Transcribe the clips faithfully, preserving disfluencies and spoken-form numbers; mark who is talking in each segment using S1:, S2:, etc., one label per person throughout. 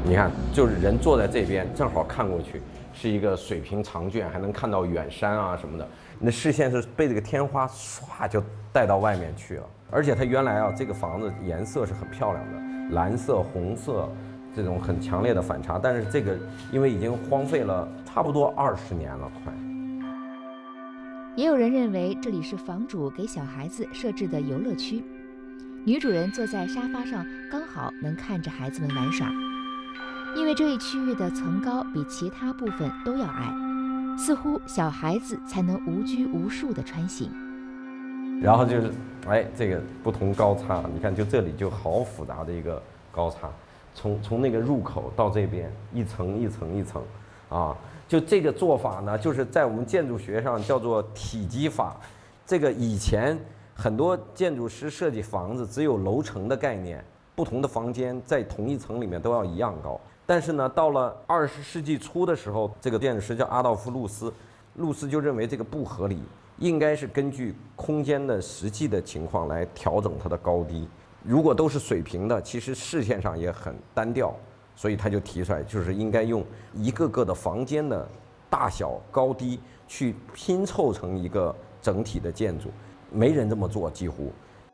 S1: 你看，就是人坐在这边，正好看过去是一个水平长卷，还能看到远山啊什么的。你的视线是被这个天花唰就带到外面去了。而且它原来啊，这个房子颜色是很漂亮的，蓝色、红色这种很强烈的反差。但是这个因为已经荒废了差不多二十年了，快。
S2: 也有人认为这里是房主给小孩子设置的游乐区，女主人坐在沙发上，刚好能看着孩子们玩耍。因为这一区域的层高比其他部分都要矮，似乎小孩子才能无拘无束地穿行。
S1: 然后就是，哎，这个不同高差，你看就这里就好复杂的一个高差，从从那个入口到这边一层一层一层，啊，就这个做法呢，就是在我们建筑学上叫做体积法。这个以前很多建筑师设计房子只有楼层的概念，不同的房间在同一层里面都要一样高。但是呢，到了二十世纪初的时候，这个建筑师叫阿道夫·路斯，路斯就认为这个不合理，应该是根据空间的实际的情况来调整它的高低。如果都是水平的，其实视线上也很单调，所以他就提出来，就是应该用一个个的房间的大小、高低去拼凑成一个整体的建筑。没人这么做，几乎。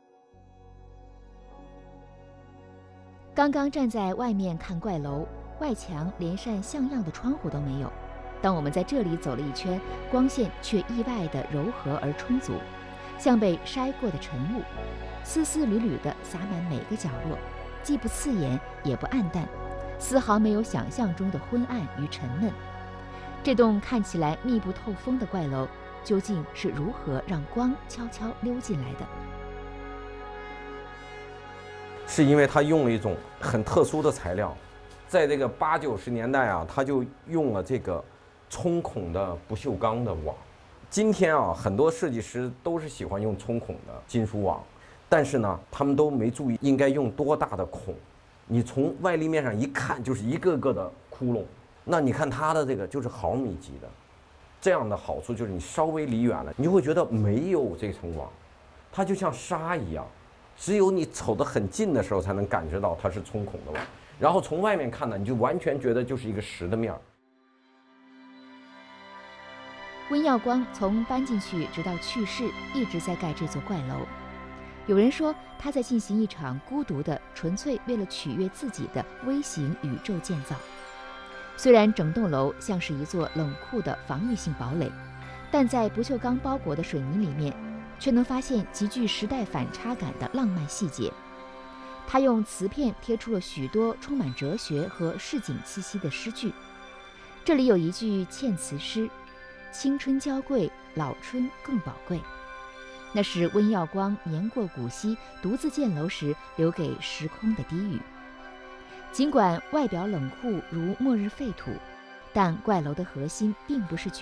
S2: 刚刚站在外面看怪楼，外墙连扇像样的窗户都没有。当我们在这里走了一圈，光线却意外的柔和而充足，像被筛过的晨雾，丝丝缕缕地洒满每个角落，既不刺眼也不暗淡，丝毫没有想象中的昏暗与沉闷。这栋看起来密不透风的怪楼，究竟是如何让光悄悄溜进来的？
S1: 是因为它用了一种很特殊的材料，在这个八九十年代啊，他就用了这个冲孔的不锈钢的网。今天啊，很多设计师都是喜欢用冲孔的金属网，但是呢，他们都没注意应该用多大的孔。你从外立面上一看，就是一个个的窟窿。那你看它的这个就是毫米级的，这样的好处就是你稍微离远了，你就会觉得没有这层网，它就像沙一样。只有你瞅得很近的时候，才能感觉到它是冲孔的网。然后从外面看呢，你就完全觉得就是一个实的面儿。
S2: 温耀光从搬进去直到去世，一直在盖这座怪楼。有人说他在进行一场孤独的、纯粹为了取悦自己的微型宇宙建造。虽然整栋楼像是一座冷酷的防御性堡垒，但在不锈钢包裹的水泥里面，却能发现极具时代反差感的浪漫细节。他用瓷片贴出了许多充满哲学和市井气息的诗句。这里有一句嵌词诗：青春娇贵，老春更宝贵。那是温耀光年过古稀独自建楼时留给时空的低语。尽管外表冷酷如末日废土，但怪楼的核心并不是